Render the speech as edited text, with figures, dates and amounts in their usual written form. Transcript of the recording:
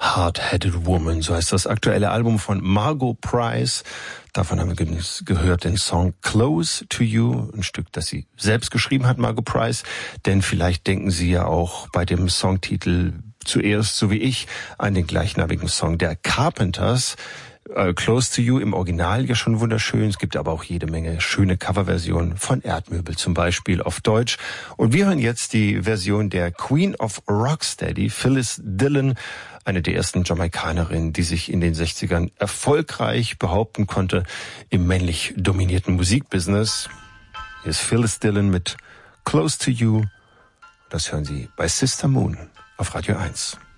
Hard-Headed Woman, so heißt das aktuelle Album von Margot Price. Davon haben wir gehört den Song Close to You, ein Stück, das sie selbst geschrieben hat, Margot Price. Denn vielleicht denken Sie ja auch bei dem Songtitel zuerst, so wie ich, an den gleichnamigen Song der Carpenters. Close to You im Original ja schon wunderschön. Es gibt aber auch jede Menge schöne Coverversionen von Erdmöbel zum Beispiel auf Deutsch. Und wir hören jetzt die Version der Queen of Rocksteady, Phyllis Dillon, eine der ersten Jamaikanerinnen, die sich in den 60ern erfolgreich behaupten konnte im männlich dominierten Musikbusiness. Hier ist Phyllis Dillon mit Close to You. Das hören Sie bei Sister Moon auf Radio 1.